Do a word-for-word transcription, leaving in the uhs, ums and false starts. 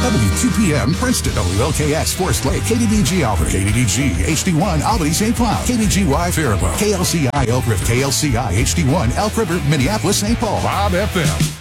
W two P M Princeton, W L K X Forest Lake, K D D G Albany, K D D G H D one Albany Saint Cloud, K D G Y Faribault, K L C I Elk River, K L C I H D one Elk River, Minneapolis Saint Paul. Bob F M.